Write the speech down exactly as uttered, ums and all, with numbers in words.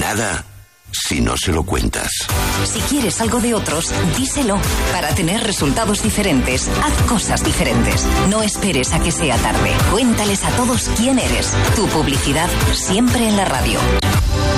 nada si no se lo cuentas. Si quieres algo de otros, díselo. Para tener resultados diferentes, haz cosas diferentes. No esperes a que sea tarde. Cuéntales a todos quién eres. Tu publicidad siempre en la radio.